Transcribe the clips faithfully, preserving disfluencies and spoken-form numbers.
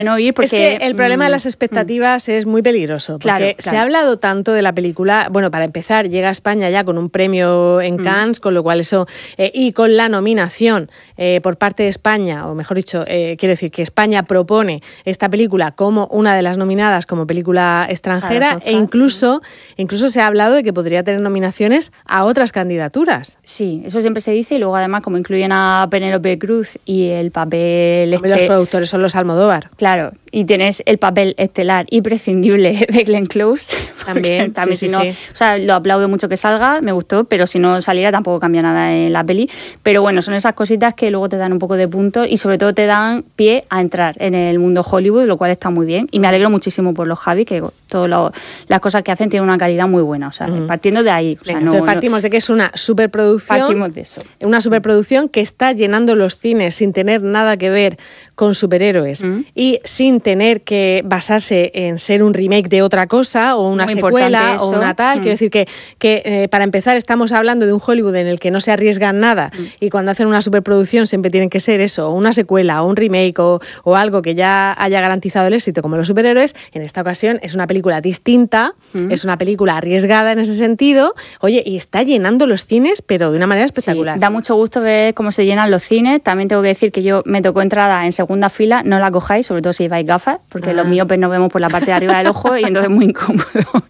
no ir porque... Es que el problema mm, de las expectativas mm. es muy peligroso, porque claro, claro. se ha hablado tanto de la película, bueno, para empezar, llega a España ya con un premio en Cannes, mm. con lo cual eso, eh, y con la nominación eh, por parte de España, o mejor dicho, eh, quiero decir que España propone esta película como una de las nominadas como película extranjera, claro, e incluso, incluso se ha hablado de que podría tener nominaciones a otras candidaturas. Sí, eso siempre se dice, y luego además como incluyen a Penélope Cruz y el papel... Este, los productores son los Almodóvar. Claro. Claro, y tienes el papel estelar imprescindible de Glenn Close. También, también sí, si sí, no, sí. O sea, lo aplaudo mucho que salga, me gustó, pero si no saliera tampoco cambia nada en la peli. Pero bueno, son esas cositas que luego te dan un poco de punto y sobre todo te dan pie a entrar en el mundo Hollywood, lo cual está muy bien. Y me alegro muchísimo por los Javi, que todas las cosas que hacen tienen una calidad muy buena. O sea, uh-huh. partiendo de ahí. O sea, Venga, no, entonces partimos no, de que es una superproducción. Partimos de eso. Una superproducción que está llenando los cines sin tener nada que ver con superhéroes uh-huh. y sin tener que basarse en ser un remake de otra cosa o una muy secuela o una tal. Uh-huh. Quiero decir que, que eh, para empezar estamos hablando de un Hollywood en el que no se arriesgan nada uh-huh. y cuando hacen una superproducción siempre tienen que ser eso, o una secuela o un remake o, o algo que ya haya garantizado el éxito como los superhéroes. En esta ocasión es una película distinta, uh-huh. es una película arriesgada en ese sentido, oye, y está llenando los cines pero de una manera espectacular. Sí, da mucho gusto ver cómo se llenan los cines. También tengo que decir que yo me tocó entrada en segunda fila, no la cojáis, sobre todo si lleváis gafas, porque ah. los miopes nos vemos por la parte de arriba del ojo y entonces es muy incómodo.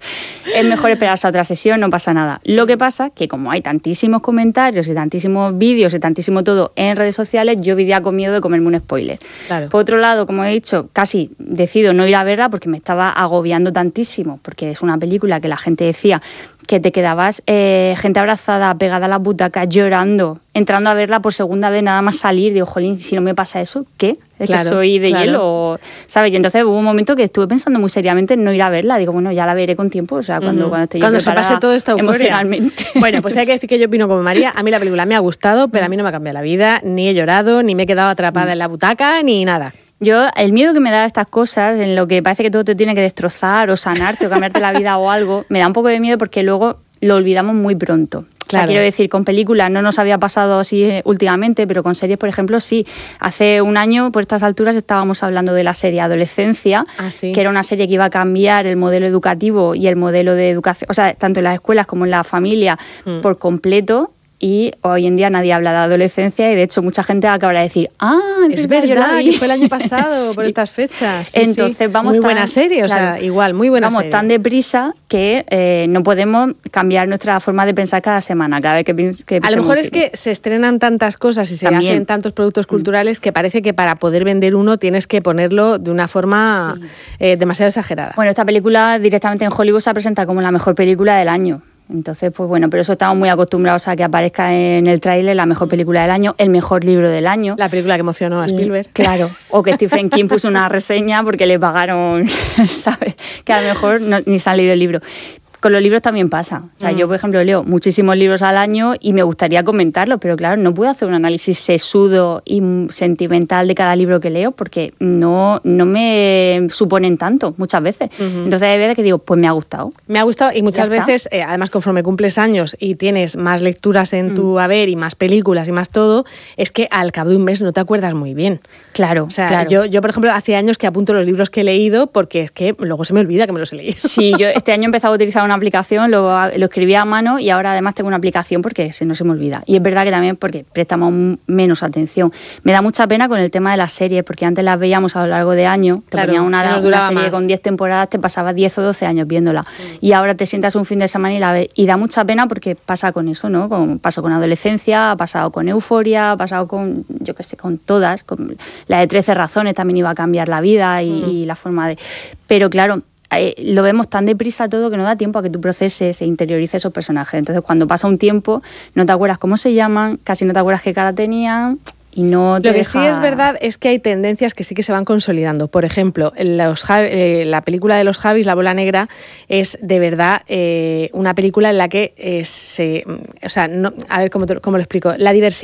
Es mejor esperarse a otra sesión, no pasa nada. Lo que pasa que como hay tantísimos comentarios y tantísimos vídeos y tantísimo todo en redes sociales, yo vivía con miedo de comerme un spoiler. Claro. Por otro lado, como he dicho, casi decido no ir a verla porque me estaba agobiando tantísimo, porque es una película que la gente decía que te quedabas eh, gente abrazada, pegada a las butacas, llorando, entrando a verla por segunda vez, nada más salir, digo, jolín, si no me pasa eso, ¿qué? Es claro, que soy de claro. hielo, ¿sabes? Y entonces hubo un momento que estuve pensando muy seriamente en no ir a verla, digo, bueno, ya la veré con tiempo, o sea, cuando, uh-huh. cuando esté cuando se pase todo esta euforia. Emocionalmente. Bueno, pues hay que decir que yo opino como María, a mí la película me ha gustado, pero a mí no me ha cambiado la vida, ni he llorado, ni me he quedado atrapada sí. en la butaca, ni nada. Yo, el miedo que me da a estas cosas, en lo que parece que todo te tiene que destrozar o sanarte o cambiarte la vida o algo, me da un poco de miedo porque luego lo olvidamos muy pronto. Claro. O sea, quiero decir, con películas no nos había pasado así últimamente, pero con series, por ejemplo, sí. Hace un año, por estas alturas, estábamos hablando de la serie Adolescencia, ah, sí. que era una serie que iba a cambiar el modelo educativo y el modelo de educación, o sea, tanto en las escuelas como en la familia, mm. por completo. Y hoy en día nadie habla de adolescencia y de hecho mucha gente acabará de decir, ah, es verdad, que fue el año pasado sí. por estas fechas. Sí, Entonces sí. vamos muy tan, buena serie, claro, o sea, igual, muy buena vamos serie. tan deprisa que eh, no podemos cambiar nuestra forma de pensar cada semana, cada vez que, que A lo mejor es que se estrenan tantas cosas y se También. hacen tantos productos culturales que parece que para poder vender uno tienes que ponerlo de una forma sí. eh, demasiado exagerada. Bueno, esta película directamente en Hollywood se presenta como la mejor película del año. Entonces, pues bueno, pero eso estamos muy acostumbrados a que aparezca en el tráiler la mejor película del año, el mejor libro del año. La película que emocionó a Spielberg. Claro, o que Stephen King puso una reseña porque le pagaron, ¿sabes? Que a lo mejor no, ni se han leído el libro. Con los libros también pasa. O sea, mm. yo, por ejemplo, leo muchísimos libros al año y me gustaría comentarlos, pero claro, no puedo hacer un análisis sesudo y sentimental de cada libro que leo porque no, no me suponen tanto muchas veces. Uh-huh. Entonces hay veces que digo, pues me ha gustado. Me ha gustado y muchas veces, eh, además conforme cumples años y tienes más lecturas en mm. tu haber y más películas y más todo, es que al cabo de un mes no te acuerdas muy bien. Claro, o sea, claro. Yo, yo, por ejemplo, hace años que apunto los libros que he leído porque es que luego se me olvida que me los he leído. Sí, yo este año he empezado a utilizar una aplicación, lo, lo escribía a mano y ahora además tengo una aplicación porque si no se me olvida. Y es verdad que también porque prestamos menos atención. Me da mucha pena con el tema de las series, porque antes las veíamos a lo largo de años, te claro, ponían una, una serie más. con diez temporadas, te pasabas diez o doce años viéndola. Mm. Y ahora te sientas un fin de semana y la ves. Y da mucha pena porque pasa con eso, ¿no? Como pasó con Adolescencia, ha pasado con Euforia, ha pasado con, yo qué sé, con todas. Con la de trece razones también iba a cambiar la vida y, mm. y la forma de... Pero claro, eh, lo vemos tan deprisa todo que no da tiempo a que tú proceses e interiorices esos personajes. Entonces, cuando pasa un tiempo, no te acuerdas cómo se llaman, casi no te acuerdas qué cara tenían... Y no te Lo que deja... sí es verdad es que hay tendencias que sí que se van consolidando. Por ejemplo, los, eh, la película de los Javis, La bola negra, es de verdad eh, una película en la que eh, se... O sea, no, a ver cómo, te, cómo lo explico. La diversidad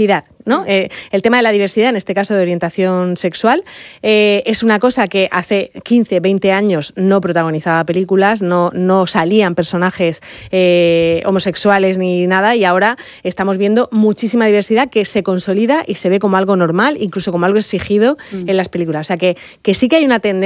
¿no? Eh, el tema de la diversidad, en este caso de orientación sexual, eh, es una cosa que hace quince, veinte años no protagonizaba películas, no, no salían personajes eh, homosexuales ni nada, y ahora estamos viendo muchísima diversidad que se consolida y se ve como algo normal, incluso como algo exigido mm. en las películas. O sea que, que sí que hay una tendencia